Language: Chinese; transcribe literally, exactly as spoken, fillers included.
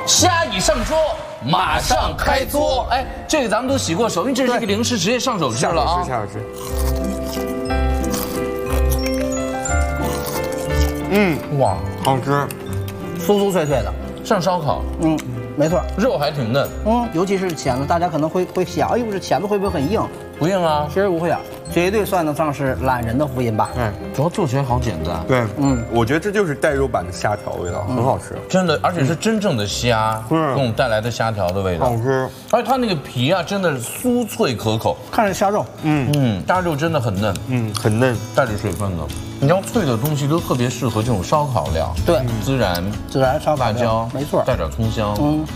虾已上桌，马上开搓。哎，这个咱们都洗过手，因为这是一个零食，直接上手吃了啊。 下手吃，嗯， 哇， 好吃， 酥酥脆脆的。 上烧烤， 嗯，没错。 肉还挺嫩。 嗯，尤其是钳子，大家可能会会想，哎呦，这钳子会不会很硬？ 不硬啊， 其实不会啊，绝对算得上是懒人的福音吧。 嗯， 主要做起来好简单。 对， 嗯， 我觉得这就是带肉版的虾条味道，很好吃， 真的，而且是真正的虾， 嗯给我们带来的虾条的味道， 好吃。 而且它那个皮啊，真的是酥脆可口。 看着虾肉， 嗯嗯，虾肉真的很嫩， 嗯，很嫩， 带着水分的。你要脆的东西都特别适合这种烧烤料， 对， 孜然、 孜然烧烤料辣椒， 没错。 带点葱香。 嗯。